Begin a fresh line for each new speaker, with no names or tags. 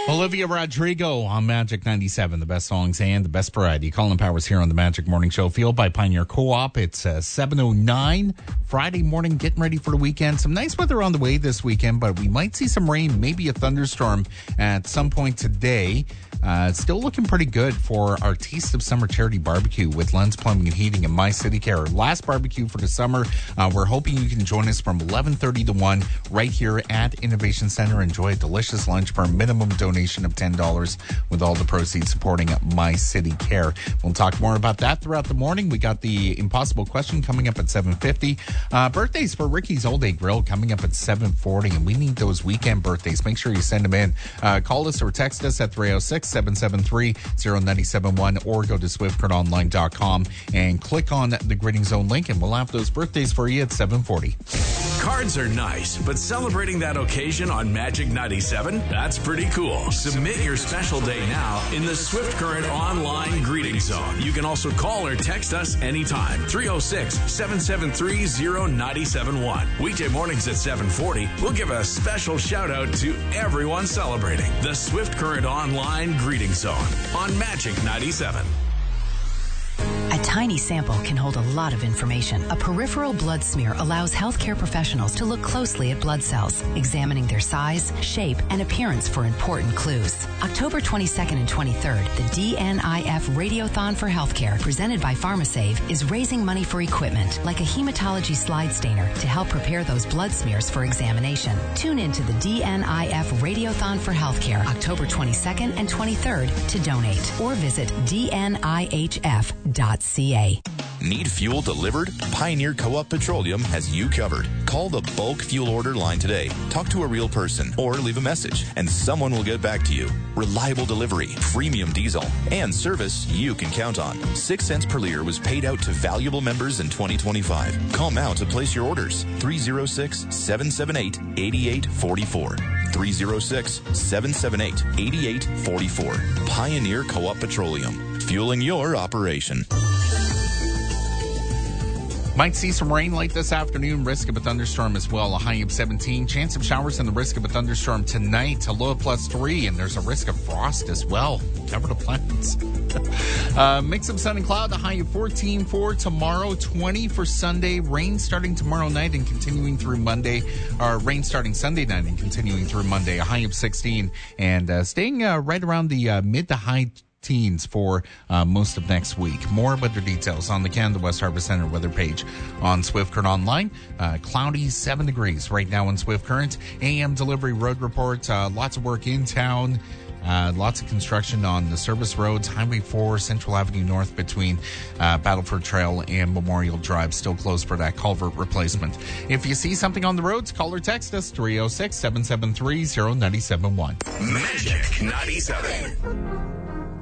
Olivia Rodrigo on Magic 97, the best songs and the best variety. Colin Powers here on the Magic Morning Show, fueled by Pioneer Co-op. It's 7:09 Friday morning, getting ready for the weekend. Some nice weather on the way this weekend, but we might see some rain, maybe a thunderstorm at some point today. Still looking pretty good for our Taste of Summer charity barbecue with Lens Plumbing and Heating and My City Care. Last barbecue for the summer. We're hoping you can join us from 11:30 to 1 right here at Innovation Center. Enjoy a delicious lunch for a minimum donation of $10 with all the proceeds supporting My City Care. We'll talk more about that throughout the morning. We got the impossible question coming up at 7:50. Birthdays for Ricky's All Day Grill coming up at 7:40, and we need those weekend birthdays. Make sure you send them in. Call us or text us at 306-773-0971 or go to swiftcurrentonline.com and click on the Grading Zone link, and we'll have those birthdays for you at 7:40.
Cards are nice, but celebrating that occasion on Magic 97, that's pretty cool. Submit your special day now in the Swift Current Online Greeting Zone. You can also call or text us anytime. 306-773-0971. Weekday mornings at 7:40, we'll give a special shout out to everyone celebrating the Swift Current Online Greeting Zone on Magic 97.
A tiny sample can hold a lot of information. A peripheral blood smear allows healthcare professionals to look closely at blood cells, examining their size, shape, and appearance for important clues. October 22nd and 23rd, the DNIF Radiothon for Healthcare, presented by PharmaSave, is raising money for equipment like a hematology slide stainer to help prepare those blood smears for examination. Tune in to the DNIF Radiothon for Healthcare, October 22nd and 23rd to donate, or visit dnihf.ca.
Need fuel delivered? Pioneer Co-op Petroleum has you covered. Call the bulk fuel order line today. Talk to a real person or leave a message, and someone will get back to you. Reliable delivery, premium diesel, and service you can count on. 6 cents per liter was paid out to valuable members in 2025. Call now to place your orders. 306-778-8844. 306-778-8844. Pioneer Co-op Petroleum. Fueling your operation.
Might see some rain late this afternoon. Risk of a thunderstorm as well. A high of 17. Chance of showers and the risk of a thunderstorm tonight. A low of +3. And there's a risk of frost as well. Cover the plans. Mix of sun and cloud. A high of 14 for tomorrow. 20 for Sunday. Rain starting tomorrow night and continuing through Monday. Or rain starting Sunday night and continuing through Monday. A high of 16. And staying right around the mid to high teens for most of next week. More weather details on the Canada West Harvest Center weather page on Swift Current Online. Cloudy, 7 degrees right now in Swift Current. AM delivery road report. Lots of work in town. Lots of construction on the service roads. Highway 4, Central Avenue North between Battleford Trail and Memorial Drive. Still closed for that culvert replacement. If you see something on the roads, call or text us 306-773-0971.
Magic 97.